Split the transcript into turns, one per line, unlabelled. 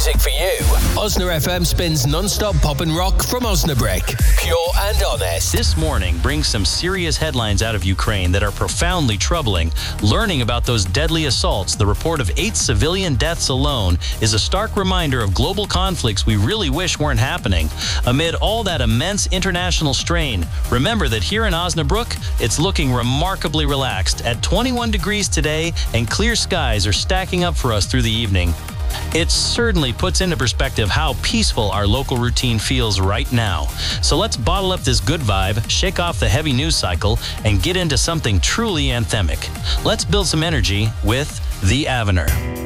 music for you. Osna FM spins non-stop pop and rock from Osnabrück. Pure and honest.
This morning brings some serious headlines out of Ukraine that are profoundly troubling. Learning about those deadly assaults, the report of 8 civilian deaths alone, is a stark reminder of global conflicts we really wish weren't happening. Amid all that immense international strain, remember that here in Osnabrück, it's looking remarkably relaxed at 21 degrees today, and clear skies are stacking up for us through the evening. It certainly puts into perspective how peaceful our local routine feels right now. So let's bottle up this good vibe, shake off the heavy news cycle, and get into something truly anthemic. Let's build some energy with The Avener.